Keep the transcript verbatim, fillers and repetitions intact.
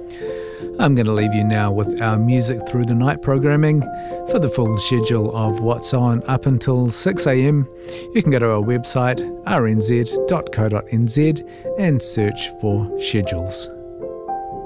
I'm going to leave you now with our Music Through the Night programming. For the full schedule of what's on up until six a m, you can go to our website r n z dot co dot n z and search for schedules.